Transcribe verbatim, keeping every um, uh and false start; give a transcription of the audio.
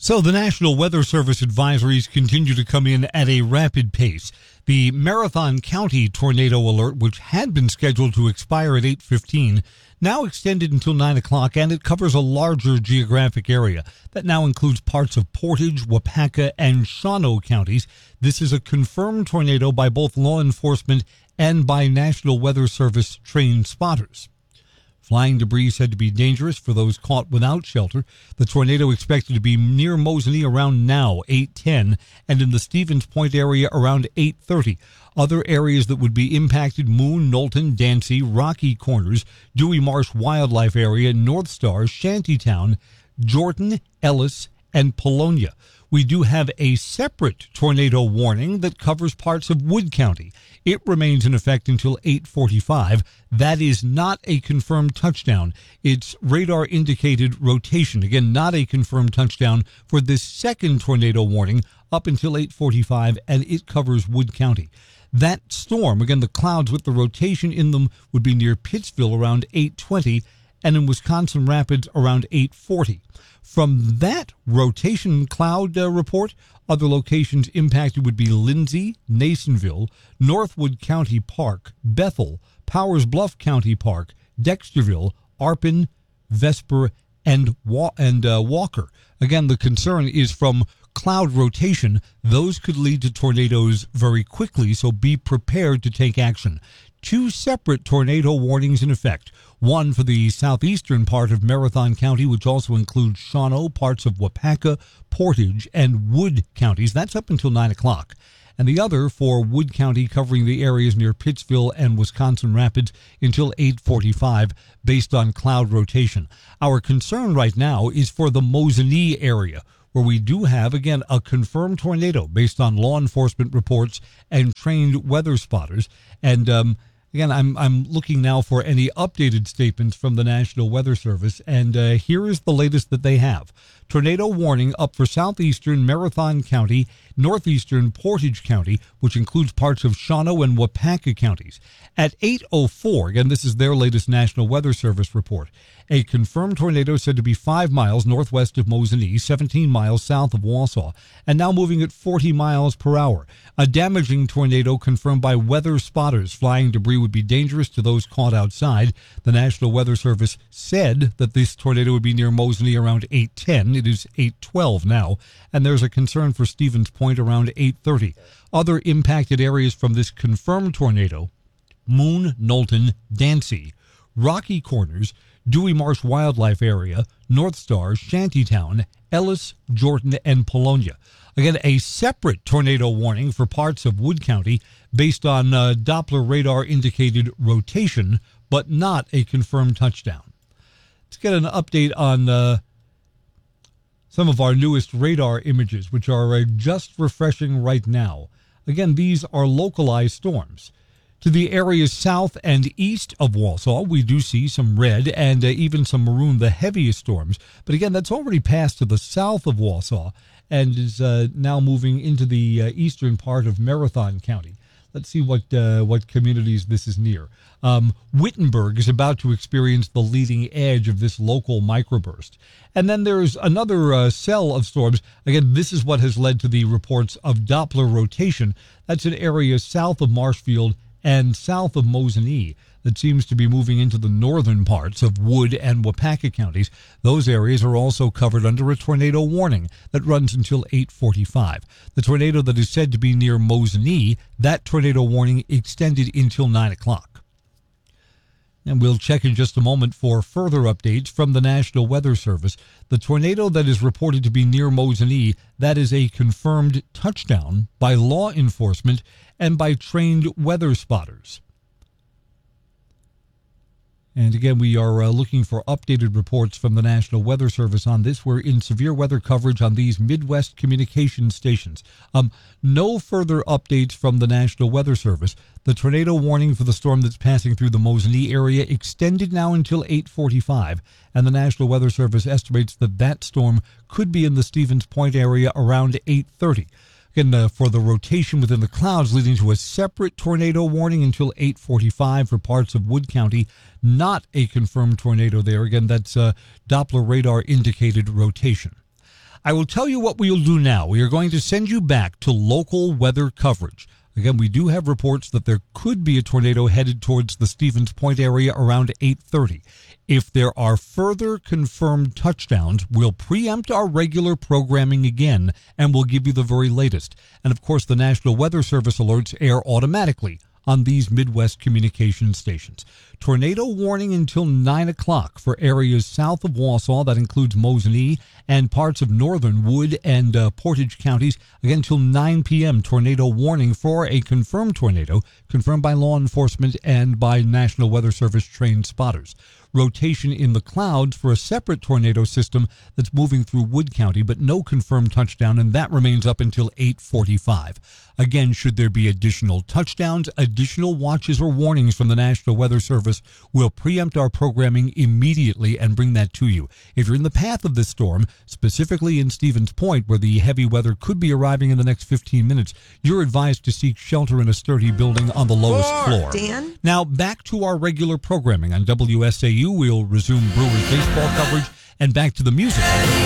So the National Weather Service advisories continue to come in at a rapid pace. The Marathon County tornado alert, which had been scheduled to expire at eight fifteen, now extended until nine o'clock, and it covers a larger geographic area. That now includes parts of Portage, Wapaka, and Shawano counties. This is a confirmed tornado by both law enforcement and by National Weather Service trained spotters. Flying debris said to be dangerous for those caught without shelter. The tornado expected to be near Mosinee around now, eight ten, and in the Stevens Point area around eight thirty. Other areas that would be impacted: Moon, Knowlton, Dancy, Rocky Corners, Dewey Marsh Wildlife Area, North Star, Shantytown, Jordan, Ellis, and Polonia. We do have a separate tornado warning that covers parts of Wood County. It remains in effect until eight forty-five. That is not a confirmed touchdown. It's radar-indicated rotation. Again, not a confirmed touchdown for this second tornado warning up until eight forty-five, and it covers Wood County. That storm, again, the clouds with the rotation in them, would be near Pittsville around eight twenty, and in Wisconsin Rapids around eight forty. From that rotation cloud uh, report, other locations impacted would be Lindsay, Nasonville, Northwood County Park, Bethel, Powers Bluff County Park, Dexterville, Arpin, Vesper, and Wa- and uh, Walker. Again, the concern is from cloud rotation. Those could lead to tornadoes very quickly, so be prepared to take action. Two separate tornado warnings in effect. One for the southeastern part of Marathon County, which also includes Shawano, parts of Wapaka, Portage, and Wood counties. That's up until nine o'clock. And the other for Wood County, covering the areas near Pittsville and Wisconsin Rapids until eight forty-five, based on cloud rotation. Our concern right now is for the Mosinee area, where we do have, again, a confirmed tornado based on law enforcement reports and trained weather spotters. And, um, Again, I'm I'm looking now for any updated statements from the National Weather Service, and uh, here is the latest that they have. Tornado warning up for southeastern Marathon County, northeastern Portage County, which includes parts of Shawano and Wapaka counties. At eight oh four, again, this is their latest National Weather Service report, a confirmed tornado said to be five miles northwest of Mosinee, seventeen miles south of Wausau, and now moving at forty miles per hour. A damaging tornado confirmed by weather spotters. Flying debris would be dangerous to those caught outside. The National Weather Service said that this tornado would be near Mosinee around eight ten. It is eight twelve now, and there's a concern for Stevens Point around eight thirty. Other impacted areas from this confirmed tornado: Moon, Knowlton, Dancy, Rocky Corners, Dewey Marsh Wildlife Area, North Star, Shantytown, Ellis, Jordan, and Polonia. Again, a separate tornado warning for parts of Wood County based on uh, Doppler radar-indicated rotation, but not a confirmed touchdown. Let's get an update on uh, some of our newest radar images, which are uh, just refreshing right now. Again, these are localized storms. To the areas south and east of Wausau, we do see some red and uh, even some maroon, the heaviest storms. But again, that's already passed to the south of Wausau and is uh, now moving into the uh, eastern part of Marathon County. Let's see what uh, what communities this is near. Um, Wittenberg is about to experience the leading edge of this local microburst. And then there's another uh, cell of storms. Again, this is what has led to the reports of Doppler rotation. That's an area south of Marshfield and south of Mosinee that seems to be moving into the northern parts of Wood and Wapaka counties. Those areas are also covered under a tornado warning that runs until eight forty-five. The tornado that is said to be near Mosinee, that tornado warning extended until nine o'clock. And we'll check in just a moment for further updates from the National Weather Service. The tornado that is reported to be near Mosinee, that is a confirmed touchdown by law enforcement and by trained weather spotters. And again, we are uh, looking for updated reports from the National Weather Service on this. We're in severe weather coverage on these Midwest communication stations. Um, no further updates from the National Weather Service. The tornado warning for the storm that's passing through the Mosinee area extended now until eight forty-five, and the National Weather Service estimates that that storm could be in the Stevens Point area around eight thirty. Again, uh, for the rotation within the clouds, leading to a separate tornado warning until eight forty-five for parts of Wood County. Not a confirmed tornado there. Again, that's uh, Doppler radar indicated rotation. I will tell you what we will do now. We are going to send you back to local weather coverage. Again, we do have reports that there could be a tornado headed towards the Stevens Point area around eight thirty. If there are further confirmed touchdowns, we'll preempt our regular programming again, and we'll give you the very latest. And, of course, the National Weather Service alerts air automatically on these Midwest communication stations. Tornado warning until nine o'clock for areas south of Wausau. That includes Mosinee and parts of northern Wood and uh, Portage counties. Again, till nine p.m. Tornado warning for a confirmed tornado, confirmed by law enforcement and by National Weather Service trained spotters. Rotation in the clouds for a separate tornado system that's moving through Wood County, but no confirmed touchdown, and that remains up until eight forty-five. Again, should there be additional touchdowns, additional watches or warnings from the National Weather Service, we'll preempt our programming immediately and bring that to you. If you're in the path of this storm, specifically in Stevens Point, where the heavy weather could be arriving in the next fifteen minutes, you're advised to seek shelter in a sturdy building on the lowest floor. Dan? Now, back to our regular programming on W S A U. We'll resume Brewers baseball coverage and back to the music.